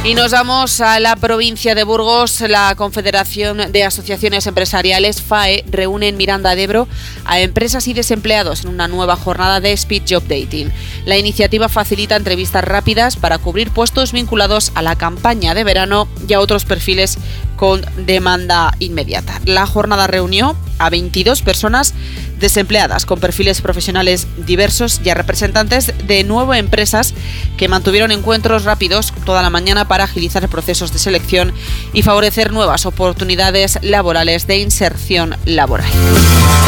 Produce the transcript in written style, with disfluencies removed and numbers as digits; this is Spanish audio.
Y nos vamos a la provincia de Burgos. La Confederación de Asociaciones Empresariales, FAE, reúne en Miranda de Ebro a empresas y desempleados en una nueva jornada de Speed Job Dating. La iniciativa facilita entrevistas rápidas para cubrir puestos vinculados a la campaña de verano y a otros perfiles con demanda inmediata. La jornada reunió a 22 personas desempleadas con perfiles profesionales diversos y a representantes de 9 empresas que mantuvieron encuentros rápidos toda la mañana para agilizar procesos de selección y favorecer nuevas oportunidades laborales de inserción laboral.